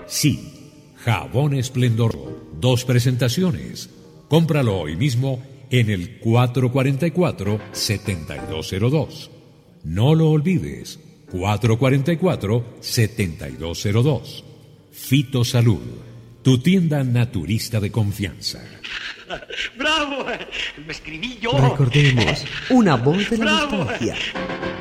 Sí, Jabón Esplendor. 2 presentaciones. Cómpralo hoy mismo en el 444-7202. No lo olvides, 444-7202. Fito Salud, tu tienda naturista de confianza. ¡Bravo! Me escribí yo. Recordemos, una voz de la ¡Bravo! nostalgia.